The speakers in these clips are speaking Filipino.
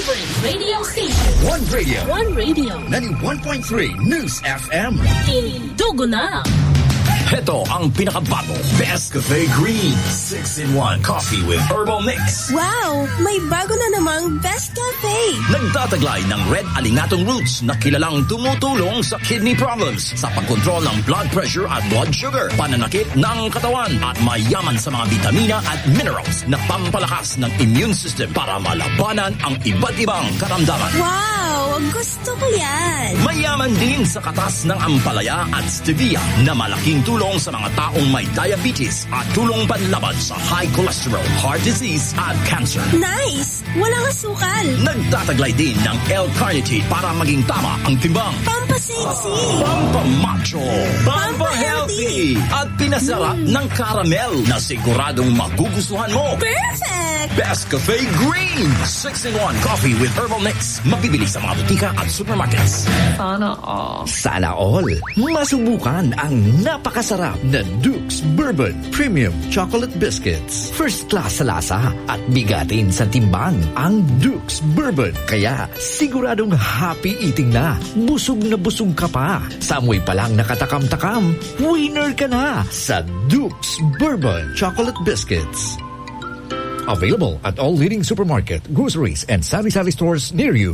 favorite radio station. One radio. One radio. 91.3 News FM. Dugo na. Ito ang pinakabago Best Cafe Green 6-in-1 Coffee with Herbal Mix. Wow! May bago na namang Best Cafe. Nagtataglay ng red alingatong roots na kilalang tumutulong sa kidney problems, sa pagkontrol ng blood pressure at blood sugar, pananakit ng katawan, at mayaman sa mga vitamina at minerals na pampalakas ng immune system para malabanan ang iba't ibang karamdaman. Wow! Gusto ko yan! Mayaman din sa katas ng ampalaya at stevia na malaking tulong sa mga taong may diabetes at tulong panlaban sa high cholesterol, heart disease at cancer. Nice! Walang asukal! Nagtataglay din ng L-carnitine para maging tama ang timbang. Pampasexy! Pampamacho! Pampahealthy! At pinasarap ng caramel na siguradong magugustuhan mo. Perfect! Best Cafe Green 6-in-1 Coffee with Herbal Mix. Mabibili sa mga butika at supermarkets. Sana all. Sana all. Masubukan ang napakasarap na Duke's Bourbon Premium Chocolate Biscuits. First class sa lasa at bigatin sa timbang ang Duke's Bourbon. Kaya siguradong happy eating na. Busog na busog ka pa. Sa amoy pa lang nakatakam-takam, winner ka na sa Duke's Bourbon Chocolate Biscuits. Available at all leading supermarket, groceries, and sari-sari stores near you.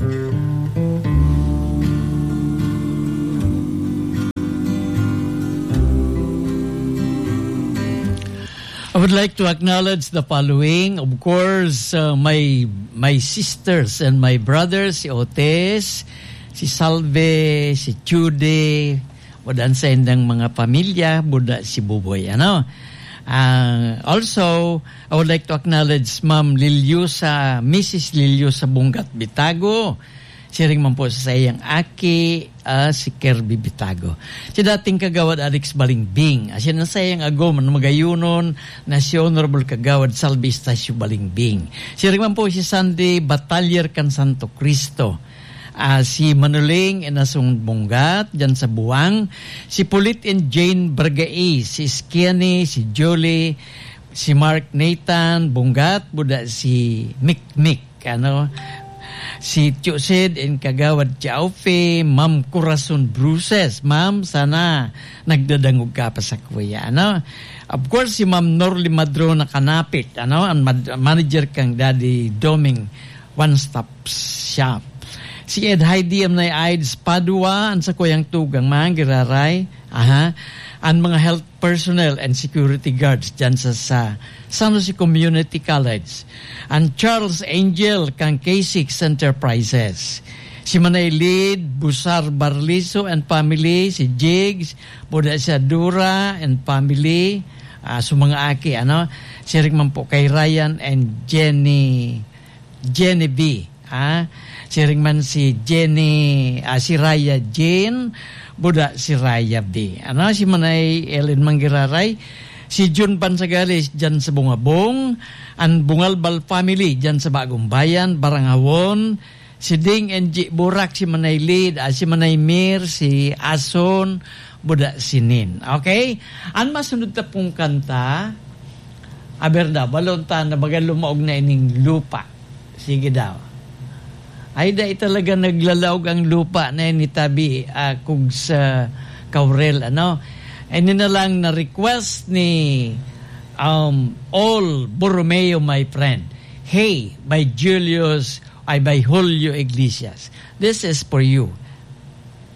I would like to acknowledge the following. Of course, my sisters and my brothers, si Otes, si Salve, si Jude, budan sa indang mga pamilya, buda si Buboy. Also, I would like to acknowledge Ma'am Liliosa, Mrs. Liliosa Bungat Bitago. Siring man po sa iyang aki, si Kirby Bitago. Si dating kagawad Alex Balingbing. Siya na sa iyang agom na magayunon na si Honorable Kagawad Salvi Estacio Balingbing. Siring man po si Sandy Batalyer Can Santo Cristo. Si Manuling Enasong Bungat, dyan sa Buwang. Si Pulit and Jane Bargai, si Skiani, si Jolie, si Mark Nathan Bungat, buda si Mick, si Chusid and Kagawad Chaufe, Ma'am Corazon Bruces. Ma'am, sana nagdadangog ka pa sa kuya. Of course, si Ma'am Norly Madro na kanapit. Ang manager kang Daddy Doming One Stop Shop. Si Ed Heidi am na AIDS Padua, ang sa kuyang tugang mga giraray. Ang mga health personnel and security guards dyan sa San Jose Community College. Ang Charles Angel kang K6 Enterprises. Si Manay Lead, Busar Barliso and family, si Jigs, Buda sa Dura and family, so mga aki, si Rickman po kay Ryan and Jenny B. Si Rickman si Jenny, si Raya Jane, Buda si Raya B. Si Manay Ellen Manggiraray, si Jun Pansagali dyan sa Bungabong, ang Bungalbal family dyan sa Bagong Bayan, Barangawon, si Ding and G. Burak, si Manay Lid, si Manay Mir, si Ason, Buda si Nin. Okay? Ang masunod na pong kanta, Aberda, balontan na baga lumaog na ining lupa. Sige daw. Ay da talaga naglalaog ang lupa na initabi kung sa Kaurel. Ini na lang na request ni All Borromeo, my friend. Hey, by Julio Iglesias. This is for you.